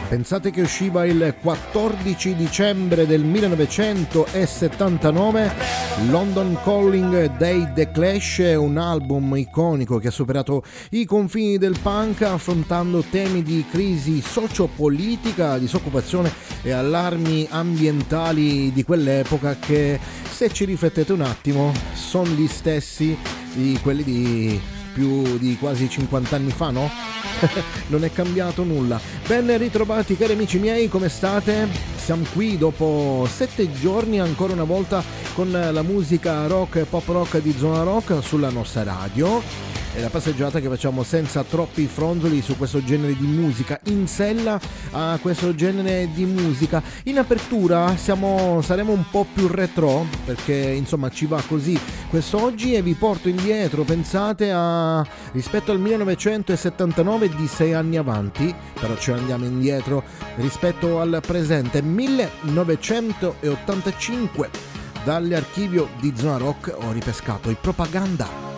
Pensate che usciva il 14 dicembre del 1979 London Calling dei The Clash, un album iconico che ha superato i confini del punk affrontando temi di crisi sociopolitica, disoccupazione e allarmi ambientali di quell'epoca che, se ci riflettete un attimo, sono gli stessi di quelli di più di quasi 50 anni fa, no? Non è cambiato nulla. Ben ritrovati cari amici miei, come state? Siamo qui dopo 7 giorni ancora una volta con la musica rock e pop rock di Zona Rock sulla nostra radio. È la passeggiata che facciamo senza troppi fronzoli su questo genere di musica, in sella a questo genere di musica. In apertura saremo un po' più retro, perché insomma ci va così quest'oggi, e vi porto indietro, pensate rispetto al 1979 di 6 anni avanti, però ci andiamo indietro rispetto al presente, 1985. Dall'archivio di Zona Rock ho ripescato i Propaganda.